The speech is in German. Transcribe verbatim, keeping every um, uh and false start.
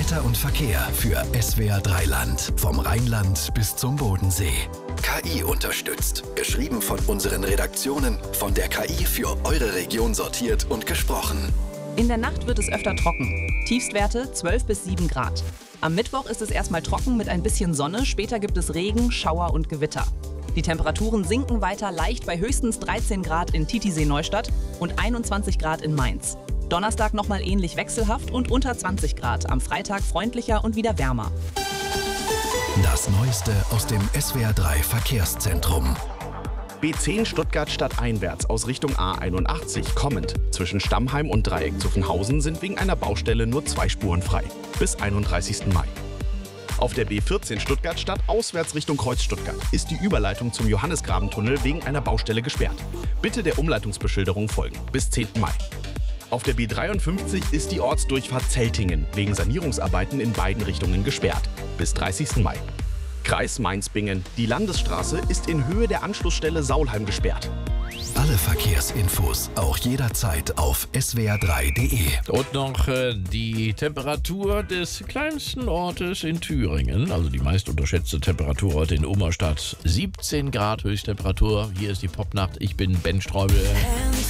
Wetter und Verkehr für S W R drei Land. Vom Rheinland bis zum Bodensee. K I unterstützt. Geschrieben von unseren Redaktionen, von der K I für eure Region sortiert und gesprochen. In der Nacht wird es öfter trocken. Tiefstwerte zwölf bis sieben Grad. Am Mittwoch ist es erstmal trocken mit ein bisschen Sonne. Später gibt es Regen, Schauer und Gewitter. Die Temperaturen sinken weiter leicht bei höchstens dreizehn Grad in Titisee-Neustadt und einundzwanzig Grad in Mainz. Donnerstag nochmal ähnlich wechselhaft und unter zwanzig Grad. Am Freitag freundlicher und wieder wärmer. Das Neueste aus dem S W R drei Verkehrszentrum. B zehn Stuttgart stadteinwärts aus Richtung A einundachtzig kommend. Zwischen Stammheim und Dreieck Zuffenhausen sind wegen einer Baustelle nur zwei Spuren frei. Bis einunddreißigsten Mai. Auf der B vierzehn Stuttgart Stadt auswärts Richtung Kreuz Stuttgart ist die Überleitung zum Johannisgrabentunnel wegen einer Baustelle gesperrt. Bitte der Umleitungsbeschilderung folgen. Bis zehnten Mai. Auf der B dreiundfünfzig ist die Ortsdurchfahrt Zeltingen wegen Sanierungsarbeiten in beiden Richtungen gesperrt. Bis dreißigsten Mai. Kreis Mainz-Bingen. Die Landesstraße ist in Höhe der Anschlussstelle Saulheim gesperrt. Alle Verkehrsinfos auch jederzeit auf S W R drei punkt de. Und noch äh, die Temperatur des kleinsten Ortes in Thüringen, also die meist unterschätzte Temperatur heute in Omerstadt. siebzehn Grad Höchsttemperatur. Hier ist die Popnacht. Ich bin Ben Streubel.